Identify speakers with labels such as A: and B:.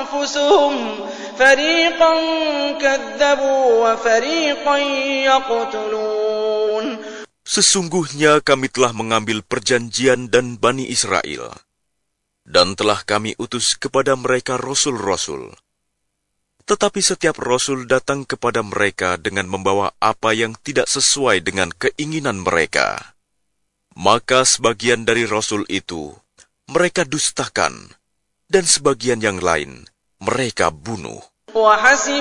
A: أنفسهم فريقا كذبوا وفريقا يقتلون.
B: Sesungguhnya kami telah mengambil perjanjian dan Bani Israel, dan telah kami utus kepada mereka rasul-rasul. Tetapi setiap rasul datang kepada mereka dengan membawa apa yang tidak sesuai dengan keinginan mereka. Maka sebagian dari rasul itu mereka dustakan, dan sebagian yang lain mereka bunuh.